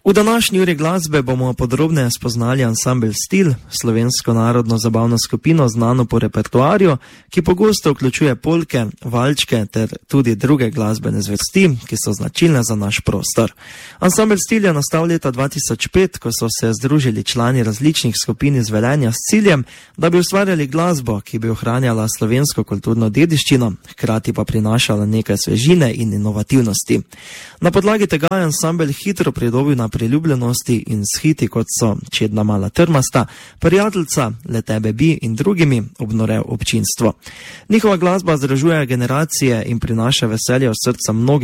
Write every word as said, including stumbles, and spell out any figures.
V današnji uri glasbe bomo podrobneje spoznali ansambel Stil, slovensko narodno zabavno skupino, znano po repertoarju, ki pogosto vključuje polke, valčke ter tudi druge glasbene zvrsti, ki so značilne za naš prostor. Ansambel Stil je nastal leta dva tisoč pet, ko so se združili člani različnih skupin iz Velenja s ciljem, da bi ustvarjali glasbo, ki bi ohranjala slovensko kulturno dediščino, hkrati pa prinašala nekaj svežine in inovativnosti. Na podlagi tega je ansambel hitro pridobil na priljubljenosti in s hiti, kot so Čedna mala trmasta, Prijateljca, Le tebe bi in drugimi, obnorel občinstvo. Njihova glasba združuje generacije in prinaša veselje v srca mnogih